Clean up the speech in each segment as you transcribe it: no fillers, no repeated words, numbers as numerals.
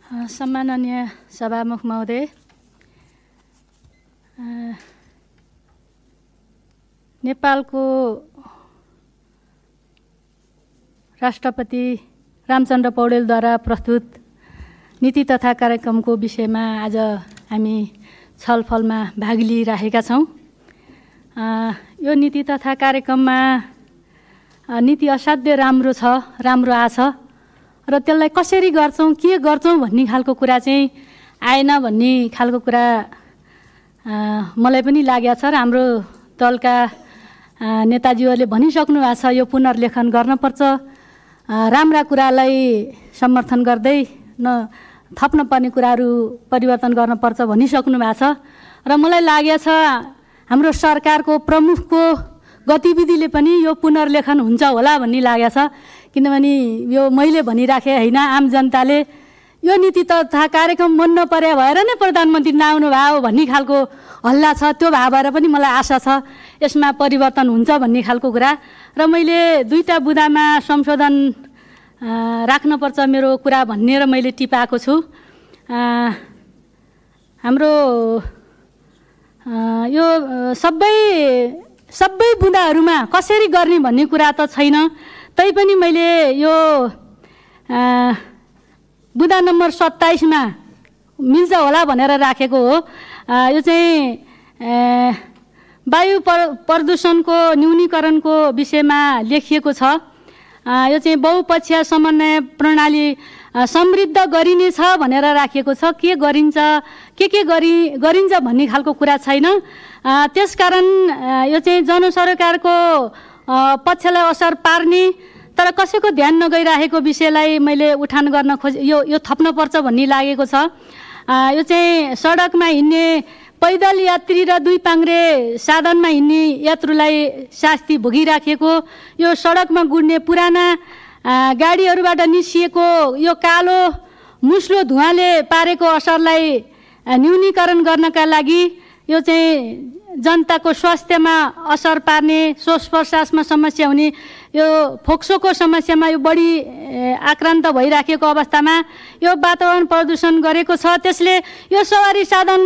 सम्माननीय सभामुख महोदय, नेपालको राष्ट्रपति रामचन्द्र पौडेलद्वारा प्रस्तुत नीति तथा कार्यक्रमको विषयमा आज हामी छलफलमा भाग लिइरहेका छौँ। यो नीति तथा कार्यक्रममा नीति असाध्य राम्रो छ, राम्रो आछ र त्यसलाई कसरी गर्छौँ, के गर्छौँ भन्ने खालको कुरा चाहिँ आएन भन्ने खालको कुरा मलाई पनि लागेको छ र हाम्रो दलका नेताजीहरूले भनिसक्नु भएको छ यो पुनर्लेखन गर्नुपर्छ, राम्रा कुरालाई समर्थन गर्दै थप्न पर्ने कुराहरू परिवर्तन गर्नुपर्छ भनिसक्नु भएको छ र मलाई लागेको छ हाम्रो सरकारको प्रमुखको गतिविधिले पनि यो पुनर्लेखन हुन्छ होला भन्ने लागेको छ। किनभने यो मैले भनिराखेँ होइन, आम जनताले यो नीति तथा कार्यक्रम मन नपरे भएर नै प्रधानमन्त्री नआउनु भयो भन्ने खालको हल्ला छ। त्यो भए भएर पनि मलाई आशा छ यसमा परिवर्तन हुन्छ भन्ने खालको कुरा र मैले दुईवटा बुँदामा संशोधन राख्नुपर्छ मेरो कुरा भन्ने र मैले टिपाएको छु। हाम्रो यो सबै बुँदाहरूमा कसरी गर्ने भन्ने कुरा त छैन, तैपनि मैले यो बुँदा नम्बर 27मा मिल्छ होला भनेर राखेको हो। यो चाहिँ वायु प्रदूषणको न्यूनीकरणको विषयमा लेखिएको छ। यो चाहिँ बहुपक्षीय समन्वय प्रणाली समृद्ध गरिनेछ भनेर राखिएको छ। के गरिन्छ, के गरिन्छ भन्ने खालको कुरा छैन। त्यसकारण यो चाहिँ जनसरोकारको पक्षलाई असर पार्ने तर कसैको ध्यान नगइराखेको विषयलाई मैले उठान गर्न यो थप्नुपर्छ भन्ने लागेको छ। यो चाहिँ सडकमा हिँड्ने पैदल यात्री र दुई पाङ्ग्रे साधनमा हिँड्ने यात्रुलाई शास्ति भोगिराखेको, यो सडकमा गुड्ने पुराना गाडीहरूबाट निस्किएको यो कालो मुस्लो धुवाँले पारेको असरलाई न्यूनीकरण गर्नका लागि यो चाहिँ जनताको स्वास्थ्यमा असर पार्ने, श्वास प्रश्वासमा समस्या हुने, यो फोक्सोको समस्यामा यो बढी आक्रान्त भइराखेको अवस्थामा यो वातावरण प्रदूषण गरेको छ। त्यसले यो सवारी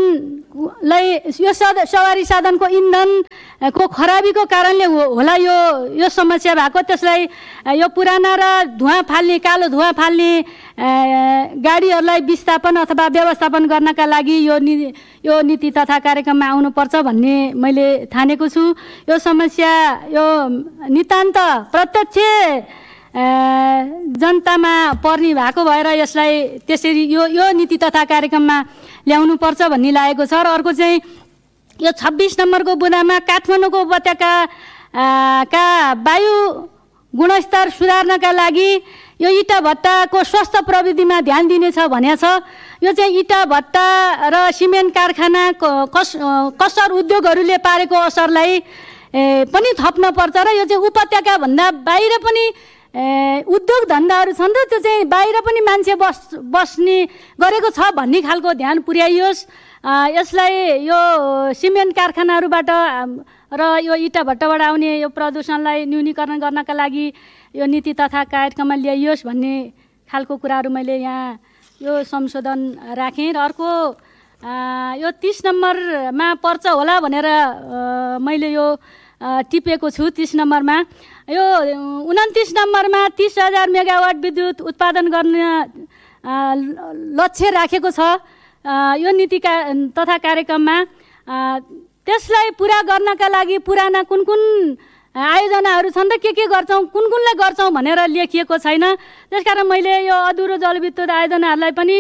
साधनको इन्धनको खराबीको कारणले होला यो समस्या भएको। त्यसलाई यो पुराना र कालो धुवाँ फाल्ने गाडीहरूलाई विस्थापन अथवा व्यवस्थापन गर्नका लागि यो नीति तथा कार्यक्रममा आउनुपर्छ भन्ने मैले ठानेको छु। यो समस्या यो नितान्त प्रत्यक्ष जनतामा पर्ने भएको भएर यसलाई त्यसरी यो नीति तथा कार्यक्रममा ल्याउनुपर्छ भन्ने लागेको छ। र अर्को चाहिँ यो 26 नम्बरको बुँदामा काठमाडौँको उपत्यका का वायु गुणस्तर सुधार्नका लागि यो इँटा भट्टाको स्वस्थ प्रविधिमा ध्यान दिनेछ भनेको छ। यो चाहिँ इँटा भट्टा र सिमेन्ट कारखाना कसर उद्योगहरूले पारेको असरलाई पनि थप्न पर्छ र यो चाहिँ उपत्यका भन्दा बाहिर पनि उद्योग धन्दाहरू छन् र त्यो चाहिँ बाहिर पनि मान्छे बस्ने गरेको छ भन्ने खालको ध्यान पुर्याइयोस्। यसलाई यो सिमेन्ट कारखानाहरूबाट र यो इँटा भट्टाबाट आउने यो प्रदूषणलाई न्यूनीकरण गर्नका लागि यो नीति तथा कार्यक्रममा ल्याइयोस् भन्ने खालको कुराहरू मैले यहाँ यो संशोधन राखेँ। र अर्को यो 30 नम्बरमा पर्छ होला भनेर मैले यो टिपेको छु। 30 नम्बरमा यो 29 नम्बरमा 30,000 मेगावाट विद्युत उत्पादन गर्ने लक्ष्य राखेको छ यो नीति तथा कार्यक्रममा। त्यसलाई पुरा गर्नका लागि पुराना कुन आयोजनाहरू छन् र के गर्छौँ, कुनलाई गर्छौँ भनेर लेखिएको छैन। त्यसकारण मैले यो अधुरो जलविद्युत आयोजनाहरूलाई पनि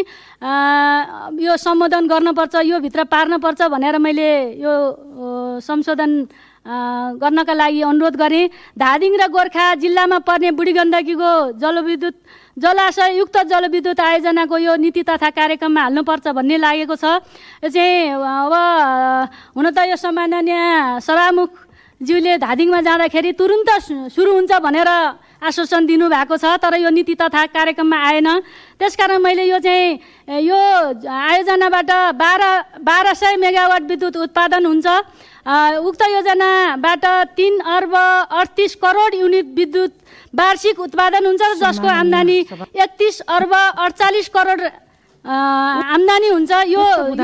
यो सम्बोधन गर्नुपर्छ, यो भित्र पार्नुपर्छ भनेर मैले यो संशोधन गर्नका लागि अनुरोध गरेँ। धादिङ र गोर्खा जिल्लामा पर्ने बुढी गण्डकीको जलाशययुक्त जलविद्युत आयोजनाको यो नीति तथा कार्यक्रममा हाल्नुपर्छ भन्ने लागेको छ। यो चाहिँ अब हुन त यो सम्माननीय सभामुखज्यूले धादिङमा जाँदाखेरि तुरुन्त सुरु हुन्छ भनेर आश्वासन दिनुभएको छ, तर यो नीति तथा कार्यक्रममा आएन। त्यसकारण मैले यो चाहिँ यो आयोजनाबाट 1200 मेगावाट विद्युत उत्पादन हुन्छ। उक्त योजनाबाट 3 अर्ब 38 करोड युनिट विद्युत वार्षिक उत्पादन हुन्छ, जसको आम्दानी 31 अर्ब 48 करोड आम्दानी हुन्छ। यो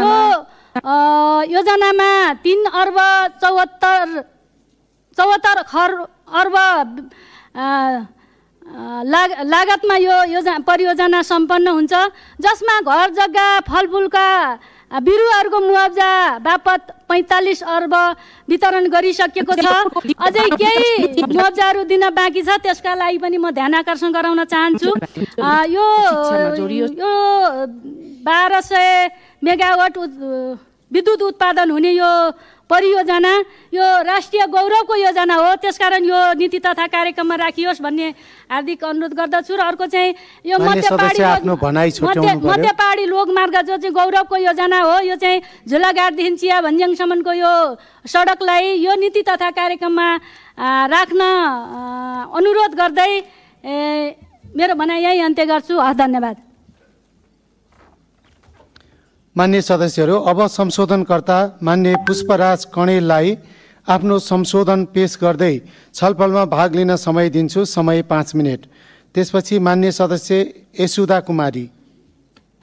योजनामा 3 अर्ब 74 अर्ब लागतमा यो परियोजना सम्पन्न हुन्छ, जसमा घर जग्गा फलफुलका बिरुवाहरूको मुआब्जा बापत 45 अर्ब वितरण गरिसकेको छ। अझै केही मुआब्जाहरू दिन बाँकी छ, त्यसका लागि पनि म ध्यान आकर्षण गराउन चाहन्छु। यो 1200 मेगावाट विद्युत उत्पादन हुने यो परियोजना यो राष्ट्रिय गौरवको योजना हो, त्यसकारण यो नीति तथा कार्यक्रममा राखियोस् भन्ने हार्दिक अनुरोध गर्दछु। र अर्को चाहिँ यो मध्यपहाडी लोकमार्ग जो चाहिँ गौरवको योजना हो, यो चाहिँ झुलाघाटदेखि चिया भन्ज्याङसम्मको यो सडकलाई यो नीति तथा कार्यक्रममा राख्न अनुरोध गर्दै मेरो भनाइ यही अन्त्य गर्छु। धन्यवाद। मान्य सदस्यहरू, अब संशोधनकर्ता मान्य पुष्पराज कणेललाई आफ्नो संशोधन पेश गर्दै छलफलमा भाग लिन समय दिन्छु, समय 5 मिनेट। त्यसपछि मान्य सदस्य यशोदा कुमारी।